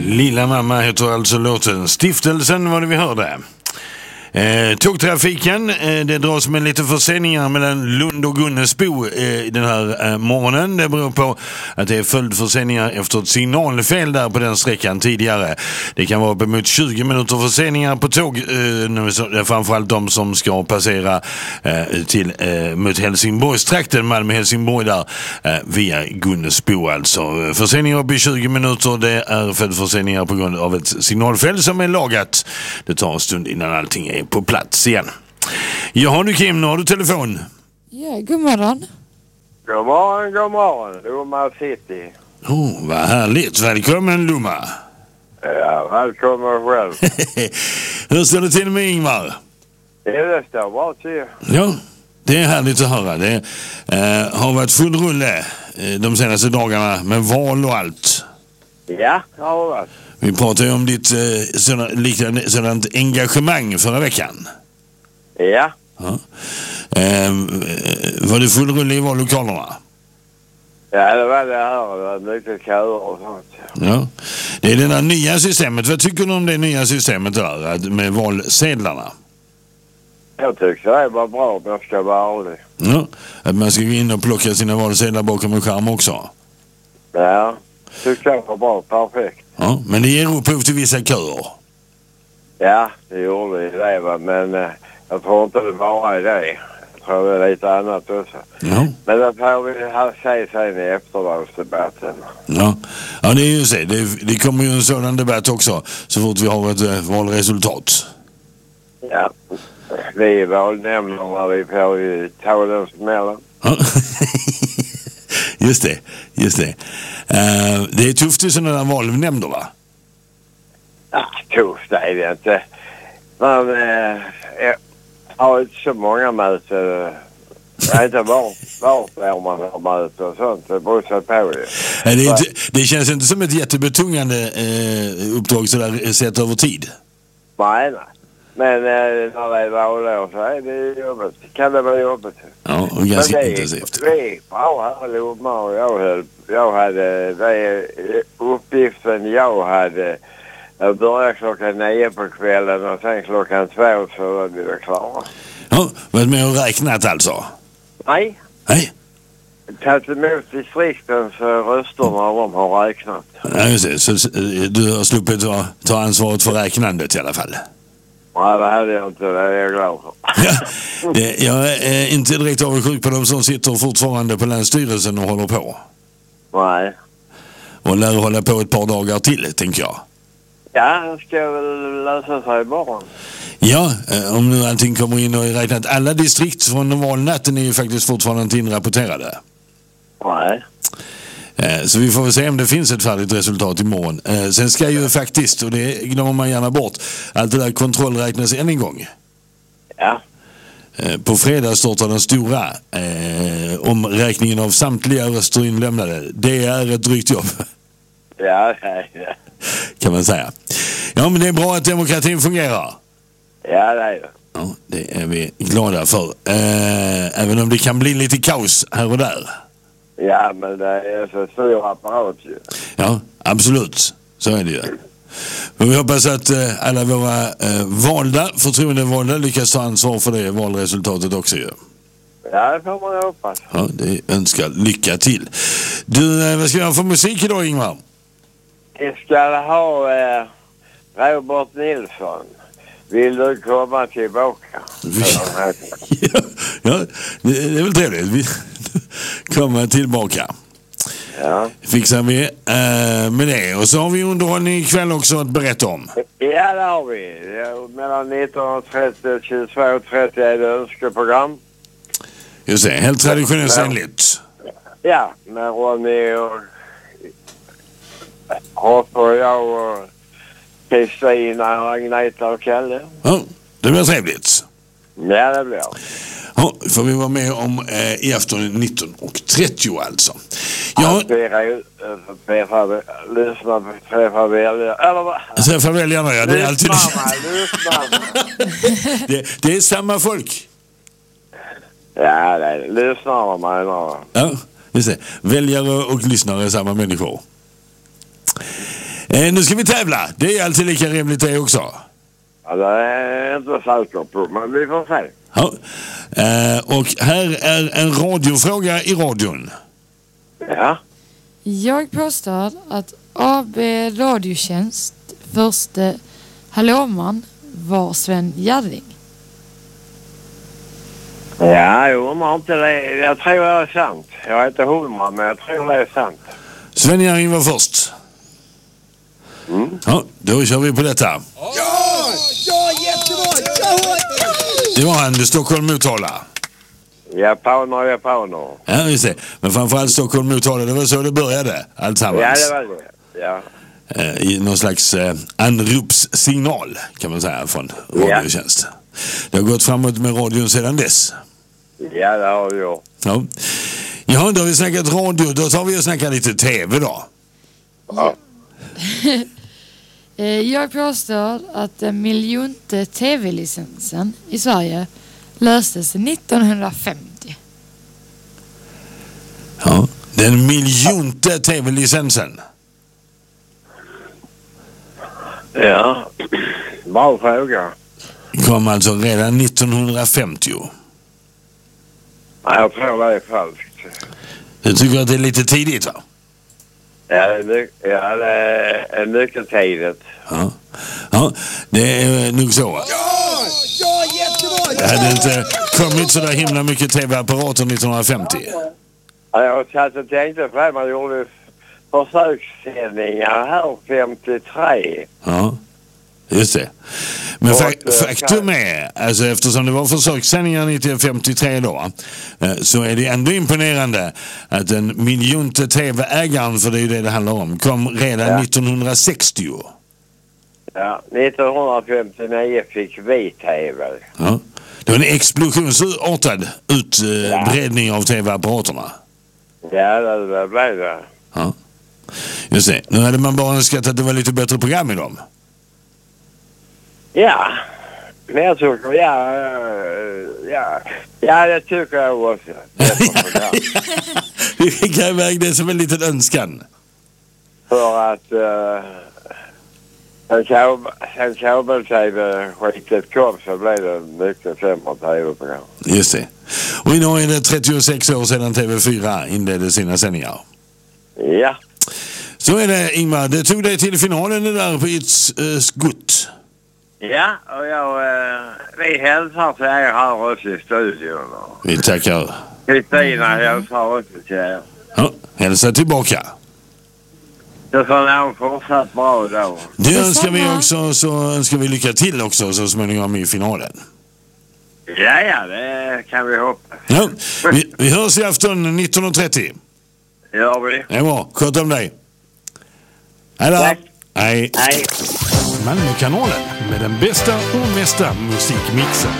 Lilla mamma heter alltså låten. Stiftelsen var det vi hörde. Tågtrafiken, det dras med lite förseningar mellan Lund och Gunnesbo den här morgonen. Det beror på att det är följdförseningar efter ett signalfel där på den sträckan tidigare. Det kan vara uppemot 20 minuter förseningar på tåg, framförallt de som ska passera till mot Helsingborgstrakten, Malmö-Helsingborg där via Gunnesbo alltså. Förseningar upp i 20 minuter, det är följdförseningar på grund av ett signalfel som är lagat. Det tar en stund innan allting är på plats igen. Jaha du Kim, nu har du telefon. Ja, god morgon. God morgon. Lomma City. Vad härligt. Välkommen Lomma. Ja, välkommen själv. Hur står det till med Ingmar? Det står bra till. Ja, det är härligt att höra. Det har varit full rulle de senaste dagarna med val och allt. Ja, det har varit. Vi pratade ju om ditt sådant engagemang förra veckan. Ja. Var det full rulle i vallokalerna? Ja, det var det här. Det var mycket köer och sånt. Ja. Det är det där nya systemet. Vad tycker du om det nya systemet där med valsedlarna? Jag tycker det var bra om jag ska vara ärlig. Ja, att man ska gå in och plocka sina valsedlar bakom en skärm också. Ja, tycker jag var bra. Perfekt. Ja, men det ger upphov till vissa köer. Ja, det gjorde det va. Men jag tror inte det bara är det. Jag tror det är lite annat också. Ja. Men det får vi se sen i eftervalsdebatten. Ja, det är ju så. Det kommer ju en sådan debatt också så fort vi har ett valresultat. Ja, vi är valnämnderna, vi får ju ta den smällen. Ja. Just det. Det är tufft i sådana där valnämnder va? Ja, tufft är det inte. Man har inte så många möten. Jag vet inte var man har möten och sånt. Det beror sig på ju. Det känns inte som ett jättebetungande uppdrag sådär sett över tid. Nej. Men när det är valår så är det jobbigt. Kan det vara jobbigt? Ja, och ganska intensivt. Det är bra här i Lomma och jag hade uppgiften jag hade. Jag började klockan 9 på kvällen och sen klockan 2 så var vi klara. Ja, varit med och räknat alltså? Nej. Tagit emot distriktens röster när de har räknat. Ja, just det. Så du har sluppit ta ansvaret för räknandet i alla fall? Nej, det hade jag inte. Det är jag glad för. Ja, jag är inte direkt avundsjuk på de som sitter fortfarande på Länsstyrelsen och håller på. Nej. Och lär hålla på ett par dagar till, tänker jag. Ja, det ska väl lösa sig imorgon. Ja, om nu allting kommer in och är räknat. Alla distrikt från valnatten är ju faktiskt fortfarande inte inrapporterade. Nej. Så vi får väl se om det finns ett färdigt resultat imorgon. Sen ska ju faktiskt, och det glömmer man gärna bort, allt det där kontrollräknas än en gång. Ja. På fredag startar den stora omräkningen av samtliga röster inlämnade. Det är ett drygt jobb. Ja. Kan man säga. Ja, men det är bra att demokratin fungerar. Ja, det är det. Ja, det är vi glada för. Även om det kan bli lite kaos här och där. Ja, men det är så stor apparat ju. Ja, absolut. Så är det ju. Men vi hoppas att alla våra förtroendevalda lyckas ta ansvar för det valresultatet också ju. Ja, det får man hoppas. Ja, det önskar lycka till. Du, vad ska jag ha för musik idag, Ingmar? Vi ska ha Robert Nilsson. Vill du komma tillbaka? Ja, det är väl trevligt. Vi kommer tillbaka. Ja. Fixar vi med det. Och så har vi underhållning ikväll också att berätta om. Ja, det har vi. Mellan 19.30 och 22.30 är det önskeprogram. Just det, helt traditionellt enligt. Ja, med Ronny och Hopp och jag och Kristina, Agneta och Kalle. Ja, det blir trevligt. Ja, det blir. Ja, får vi vara med om i afton 19.30 alltså. Ja, lyssna på träffa väljare. Eller vad? Träffa väljarna, ja. Det är alltid lyssna. det är samma folk. Ja, det är lyssnarna menar jag. Ja, just det. Väljare och lyssnare är samma människor. Nu ska vi tävla. Det är alltid lika rimligt det också. Ja, det är jag inte säker på, men vi får se. Ja. Och här är en radiofråga i radion. Ja. Jag påstår att AB Radiotjänst förste hallåman var Sven Jerring. Ja, jag undrar inte det. Jag tror det är sant. Jag är inte 100, men jag tror det är sant. Sven Jerring var först. Ja, då kör vi på detta. Ja, jättebra! Ja! Det var han, Stockholm Motala. Japaner. Ja, just det. Men framförallt Stockholm Motala, det var så det började. Alltsammans. Ja, det var det. Ja. I någon slags anropssignal kan man säga från Radiotjänst. Det har gått framåt med radion sedan dess. Ja, det har vi gjort. Ja, då har vi snackat radio. Då tar vi och snackar lite tv då. Ja. Jag påstår att den miljonte tv-licensen i Sverige löstes 1950. Ja, den miljonte tv-licensen. Ja, bra fråga. Kom alltså redan 1950. Ja, jag tror det är falskt. Du tycker att det är lite tidigt, va? Ja, det är mycket tidigt. Ja, det är nog så, va? Ja, jättebra! Det hade inte kommit så där himla mycket tv-apparater 1950. Ja, jag satt och tänkte på det. Man gjorde försökssändningar här 53. Ja, just det. Men faktum är, alltså eftersom det var försökssändningar 1953 då, så är det ändå imponerande att den miljonte tv-ägaren, för det är ju det handlar om, kom redan 1960. Ja, 1959 fick vi tv. Ja. Det var en explosionsartad utbredning av tv-apparaterna. Ja, det blev det. Ja. Just det. Nu hade man bara önskat att det var lite bättre program i dem. Ja, men jag tycker, det tycker jag också. Vi skickar iväg det som en liten önskan. För att sen kabel-tv-skitet kom så blev det mycket sämre tv-program. Just det. Och idag är det 36 år sedan TV4 inledde sina sändningar. Ja. Så är det, Ingmar. Det tog dig till finalen det där på ett skutt. Ja, och vi hälsar till er här också i studion. Vi tackar. Kristina hälsar också till er. Ja, hälsa tillbaka. Så får ni ha en fortsatt bra dag. Det önskar vi också, så önskar vi lycka till också så småningom i finalen. Ja, det kan vi hoppas. Ja, vi hörs i afton 19.30. Gör vi. Det är bra. Sköt om dig. Hej då. Tack. Hej. Hej. Malmökanalen med den bästa och mesta musikmixen.